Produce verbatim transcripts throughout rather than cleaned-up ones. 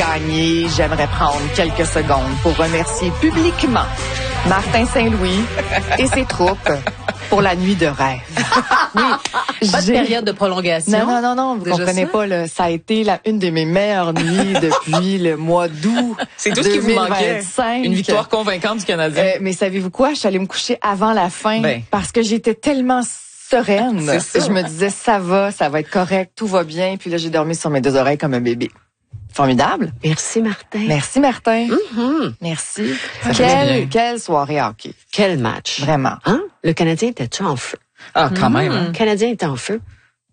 gagné, j'aimerais prendre quelques secondes pour remercier publiquement Martin Saint-Louis et ses troupes pour la nuit de rêve. Oui, pas de période de prolongation. Non, non, non, non, vous comprenez ça? Pas, là, ça a été la, une de mes meilleures nuits depuis le mois d'août. C'est tout ce qui vous manquait. Une victoire convaincante du Canadien. Euh, mais savez-vous quoi? Je suis allée me coucher avant la fin ben. parce que j'étais tellement sereine. Je me disais, ça va, ça va être correct, tout va bien. Puis là, j'ai dormi sur mes deux oreilles comme un bébé. Formidable. Merci, Martin. Merci, Martin. Mm-hmm. Merci. Quelle, quelle soirée hockey. Quel match. Vraiment. Hein? Le Canadien était-tu en feu? Ah, quand mm-hmm. même. Hein? Le Canadien était en feu.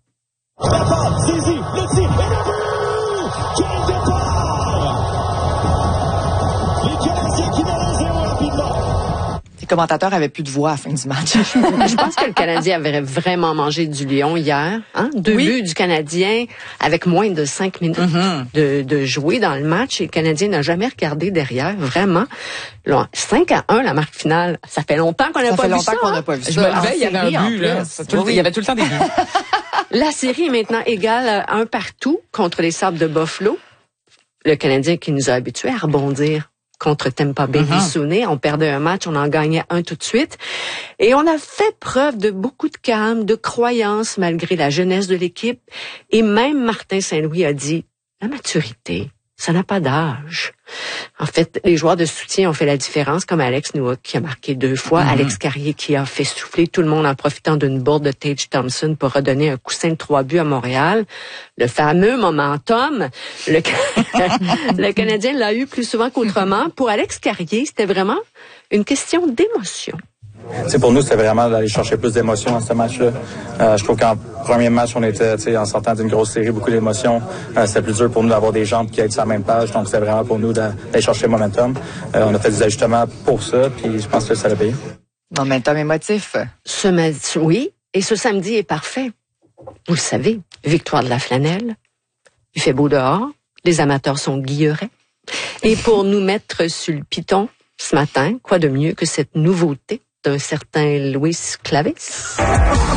Les commentateurs avaient plus de voix à la fin du match. Je pense que le Canadien avait vraiment mangé du lion hier. Hein? Deux oui. buts du Canadien avec moins de cinq minutes mm-hmm. de, de jouer dans le match. Et le Canadien n'a jamais regardé derrière, vraiment. Là, cinq à un, la marque finale. Ça fait longtemps qu'on n'a pas, pas vu ça. Ça fait longtemps qu'on n'a pas vu ça. Je me levais, il y avait un but. Là. Tout, oui. Il y avait tout le temps des buts. La série est maintenant égale à un partout contre les Sabres de Buffalo. Le Canadien qui nous a habitués à rebondir contre Tampa Bay. Uh-huh. On perdait un match, on en gagnait un tout de suite. Et on a fait preuve de beaucoup de calme, de croyance malgré la jeunesse de l'équipe. Et même Martin Saint-Louis a dit, la maturité, ça n'a pas d'âge. En fait, les joueurs de soutien ont fait la différence, comme Alex Nowak qui a marqué deux fois, mm-hmm. Alex Carrier qui a fait souffler tout le monde en profitant d'une bourde de Tage Thompson pour redonner un coussin de trois buts à Montréal. Le fameux momentum, le, le Canadien l'a eu plus souvent qu'autrement. Pour Alex Carrier, c'était vraiment une question d'émotion. T'sais, pour nous, c'était vraiment d'aller chercher plus d'émotions dans ce match-là. Euh, je trouve qu'en premier match, on était, en sortant d'une grosse série, beaucoup d'émotions. Euh, c'était plus dur pour nous d'avoir des jambes qui aient sur la même page. Donc, c'était vraiment pour nous d'aller chercher le momentum. Euh, on a fait des ajustements pour ça, puis je pense que ça l'a payé. Momentum émotif. Ce match, oui. Et ce samedi est parfait. Vous le savez, victoire de la flanelle. Il fait beau dehors. Les amateurs sont guillerets. Et pour nous mettre sur le piton ce matin, quoi de mieux que cette nouveauté d'un certain Luis Clavis?